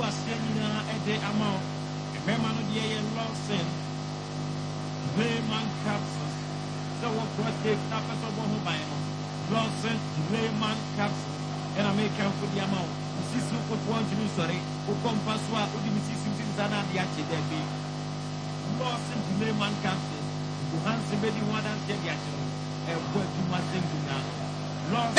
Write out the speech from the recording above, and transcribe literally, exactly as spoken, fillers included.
Massenina at the amount. Remember the Lawson, Layman capsules. So what prostate tapas of one mobile. Lawson, Layman capsules. And I make count for the amount. This is what one to do, sorry. Who come past what would be missing Zana the Achi there be. Lawson, Layman capsules. Who hands the baby one and take the action. And what you must think now. Lawson.